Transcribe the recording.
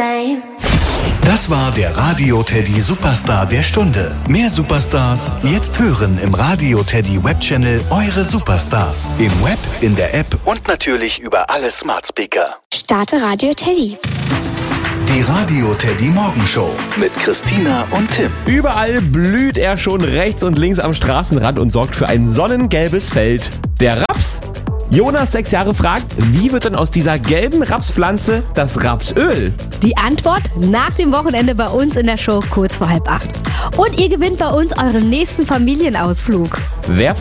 same. Das war der Radio Teddy Superstar der Stunde. Mehr Superstars jetzt hören im Radio Teddy Webchannel Eure Superstars. Im Web, in der App und natürlich über alle Smart Speaker. Starte Radio Teddy. Die Radio Teddy Morgenshow mit Christina und Tim. Überall blüht er schon rechts und links am Straßenrand und sorgt für ein sonnengelbes Feld. Der Raps. Jonas, 6 Jahre, fragt, wie wird denn aus dieser gelben Rapspflanze das Rapsöl? Die Antwort nach dem Wochenende bei uns in der Show kurz vor 7:30. Und ihr gewinnt bei uns euren nächsten Familienausflug. Wer